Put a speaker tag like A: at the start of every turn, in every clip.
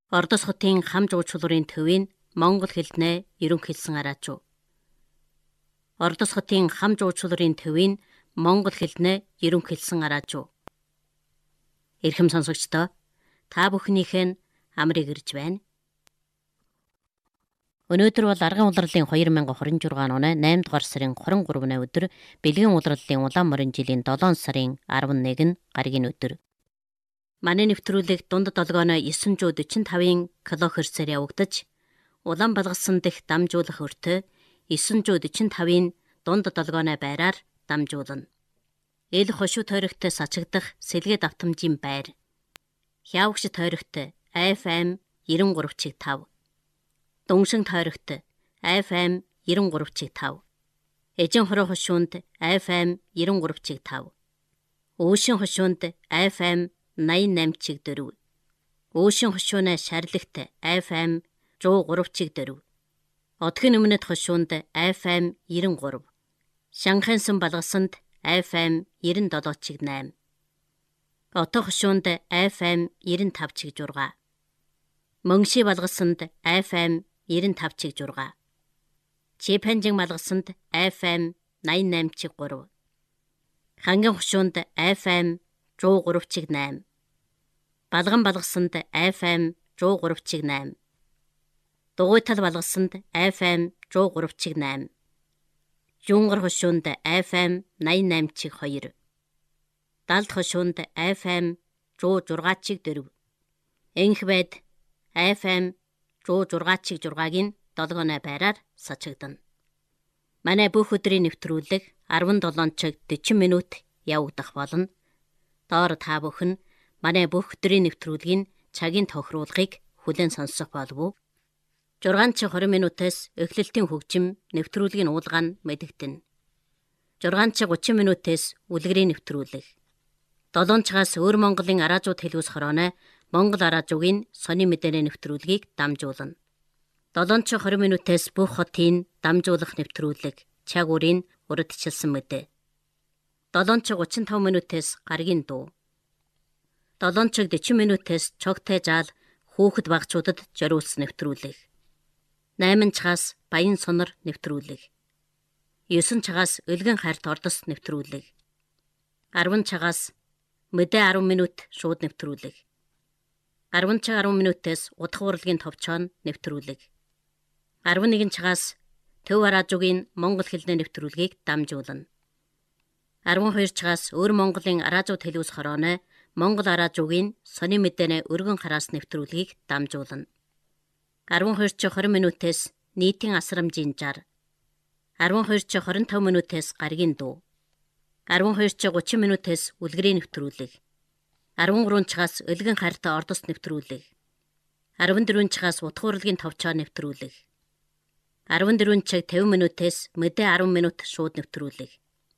A: Ордос хотын хам жуулчлалын төвийн монгол хэлнээ ерөнхийлсэн араажуу. Ордос хотын хам жуулчлалын төвийн монгол хэлнээ ерөнхийлсэн араажуу. Эрхэм сонсогчдоо та бүхнийхээ нь амрыг ирж байна. Өнөөдөр бол арган улирлын 2026 оны 8 дугаар сарын 23-ны өдөр бэлгэн улирлын улаан морин жилийн 7 сарын 11 нь гаригийн өдөр. Манай нэвтрүүлэг дунд долгооно 945-ын килохерцээр явагдаж, улаан балгасан дэх дамжуулах өртөө 945-ын дунд долгооны байраар дамжуулна. Эл хошуу тойрогт сачигдах сэлгээ давтамжийн байр. Хявагш тойрогт FM 93.5. Дуншин тойрогт FM 93.5. Эжин хороо хошуунд FM 93.5. Өшин хошуунд FM 88.4. Өшин хошууны шарлагт FM 103.4. Одгийн өмнөд хошуунд FM 93. Шанхайсан балгасанд FM 97.8. Отоо хошуунд FM 95.6. Мөнши балгасанд FM 95.6. Чипэнжин балгасанд FM 88.3. Ханган хошуунд FM 103.8. Балган балгасанд FM 103.8. Дугуйтал балгасанд FM 103.8. Юнгар хошуунд FM 88.2. Далд хошуунд FM 106.4. Энхбэд FM 106.6-гийн 7 байраар сачигдана. Манай бүх өдрийн нэвтрүүлэг 17 цаг 40 минут явагдах болно. Доор та бүхэн манай бүх өдрийн нэвтрүүлгийн цагийн тохируулгыг хүлээн сонсох болов уу? 6 цаг 20 минутаас эхлэлтийн хөгжим нэвтрүүлгийн уулгаа нь мэдэгдэнэ. 6 цаг 30 минутаас үлгэрийн нэвтрүүлэг. 7 цагаас өөр Монголын араажууд хэлүүс хорооно Монгол араажуугийн сони мэдээний нэвтрүүлгийг дамжуулна. 7 цаг 20 минутаас бүх хотын дамжуулах нэвтрүүлэг цаг үрийн урдчилсан мэдээ. 7 цаг 35 минутаас гаригийн дуу. 7 цаг 40 минутаас чогтой жаал хүүхэд багчуудад зориулсан нэвтрүүлэг. 8 цагаас баян сонор нэвтрүүлэг. 9 цагаас өлгөн хайрт ордос нэвтрүүлэг. 10 цагаас мэдээ 10 минут шууд нэвтрүүлэг. 10 цаг 10 минутаас удах урлагийн товчоон нэвтрүүлэг. 11 цагаас төв араажуугийн монгол хэлний нэвтрүүлгийг дамжуулна. 12 цагаас өөр Монголын араажууд хэлүүс хорооно Монгол араажуугийн сони мэдээний өргөн хараас нэвтрүүлгийг дамжуулна. 12 цаг 20 минутаас нийтийн асрамжийн жар. 12 цаг 25 минутаас гаригийн дуу. 12 цаг 30 минутаас үлгэрийн нэвтрүүлэг. 13 цагаас өлгөн хайртай ордос нэвтрүүлэг. 14 цагаас удах урлагийн товчоо нэвтрүүлэг. 14 цаг 50 минутаас мэдээ 10 минут шууд нэвтрүүлэг.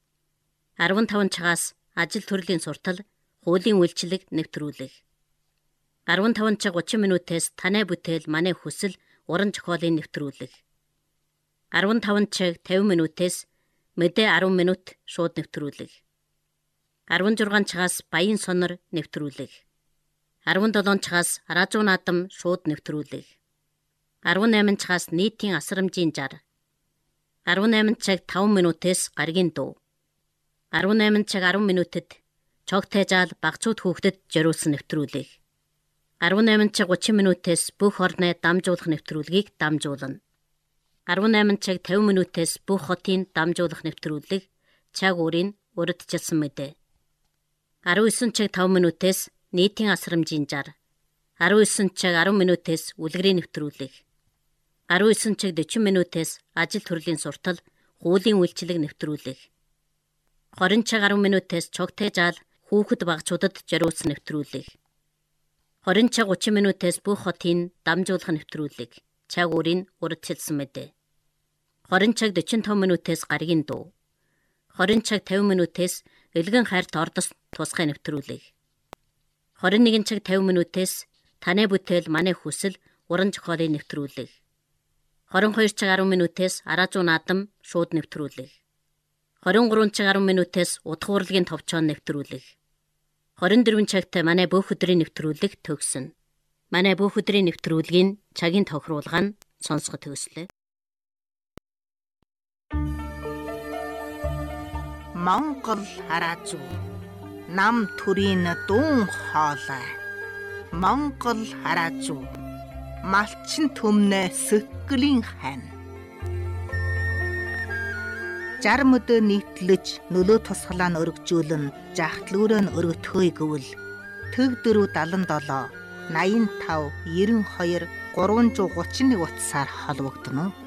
A: 15 цагаас ажил төрлийн суртал, хуулийн үйлчлэг нэвтрүүлэг. 15 цаг 30 минутаас танай бүтээл манай хүсэл уран зохиолын нэвтрүүлэг. 15 цаг 50 минутаас мэдээ 10 минут шууд нэвтрүүлэг. 16 цагаас баян сонор нэвтрүүлэг. 17 цагаас араажуу наадам шууд нэвтрүүлэг. 18 цагаас нийтийн асрамжийн жар. 18 цаг 5 минутаас гаригийн дуу. 18 цаг 10 минутад чогтой жаал багцууд хүүхдэд зориулсан нэвтрүүлэг. 18 цаг 30 минутаас бүх орны дамжуулах нэвтрүүлгийг дамжуулна. 18 цаг 50 минутаас бүх хотын дамжуулах нэвтрүүлэг цаг үрийн урдчилсан мэдээ. 19 цаг 5 минутаас нийтийн асрамжийн жар. 19 цаг 10 минутаас үлгэрийн нэвтрүүлэг. 19 цаг 40 минутаас ажил төрлийн суртал, хуулийн үйлчлэг нэвтрүүлэг. 20 цаг 10 минутаас чогтой жаал хүүхэд багчуудад зориулсан нэвтрүүлэг. 20 цаг 30 минутаас бүх хотын дамжуулах нэвтрүүлэг цаг үрийн урдчилсан мэдээ. 20 цаг 45 минутаас гаригийн дуу. 20 цаг 50 минутаас өлгөн хайрт ордос тусгай нэвтрүүлэг. 21 цаг 50 минутаас танай бүтээл манай хүсэл уран зохиолын нэвтрүүлэг. 22 цаг 10 минутаас араажуу наадам шууд нэвтрүүлэг. 23 цаг 10 минутаас удах урлагийн товчоон нэвтрүүлэг. 24 цагт манай бүх өдрийн нэвтрүүлэг төгснө. Манай бүх өдрийн нэвтрүүлгийн цагийн тохируулга нь сонсгох төслөө.
B: Монгол хараа зүү. Нам төрийн дуун хоолой. Монгол хараа зүү. Малчин төмнө сөткөлийн хань. 60 өдөр нийтлэж нөлөө тусгалаа нь өргөжүүлэн жахтлүүрээ нь өргөтгөөе гэвэл төг 477 85 92 331 утсаар холбогдно.